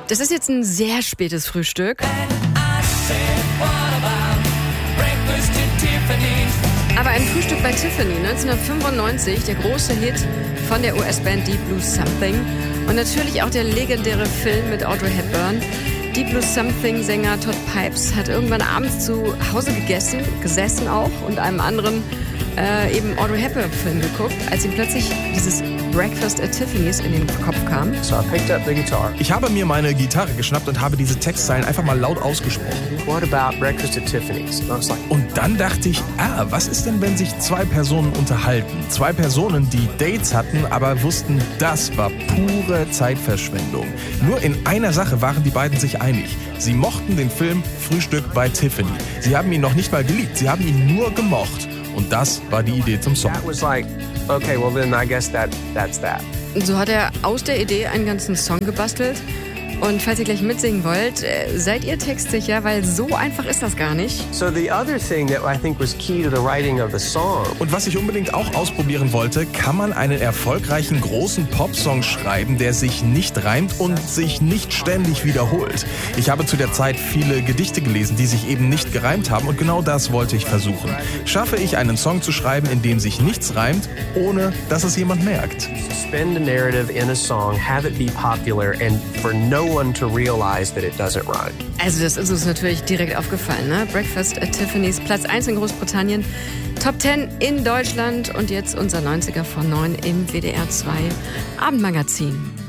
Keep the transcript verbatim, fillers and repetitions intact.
Das ist jetzt ein sehr spätes Frühstück. Aber ein Frühstück bei Tiffany, neunzehnhundertfünfundneunzig, der große Hit von der U S-Band Deep Blue Something. Und natürlich auch der legendäre Film mit Audrey Hepburn. Deep Blue Something-Sänger Todd Pipes hat irgendwann abends zu Hause gegessen, gesessen auch, und einem anderen äh, eben Audrey Hepburn-Film geguckt, als ihm plötzlich dieses Breakfast at Tiffany's in den Kopf kam. So I picked up the guitar. Ich habe mir meine Gitarre geschnappt und habe diese Textzeilen einfach mal laut ausgesprochen. What about Breakfast at Tiffany's? And I was like, Und dann dachte ich, ah, was ist denn, wenn sich zwei Personen unterhalten? Zwei Personen, die Dates hatten, aber wussten, das war pure Zeitverschwendung. Nur in einer Sache waren die beiden sich einig. Sie mochten den Film Frühstück bei Tiffany. Sie haben ihn noch nicht mal geliebt, sie haben ihn nur gemocht. Und das war die Idee zum Song. that was like, okay, well then I guess that that's that. Und so hat er aus der Idee einen ganzen Song gebastelt. Und falls ihr gleich mitsingen wollt, äh, seid ihr textsicher, weil so einfach ist das gar nicht. So the other thing that I think was key to the writing of the song Und was ich unbedingt auch ausprobieren wollte, kann man einen erfolgreichen großen Popsong schreiben, der sich nicht reimt und sich nicht ständig wiederholt. Ich habe zu der Zeit viele Gedichte gelesen, die sich eben nicht gereimt haben, und genau das wollte ich versuchen. Schaffe ich einen Song zu schreiben, in dem sich nichts reimt, ohne dass es jemand merkt? spin the narrative in a song, have it be popular, and for no one to realize that it doesn't rhyme. Also das ist uns natürlich direkt aufgefallen, ne? Breakfast at Tiffany's, Platz eins in Großbritannien, Top zehn in Deutschland und jetzt unser neunziger von neun im W D R zwei Abendmagazin.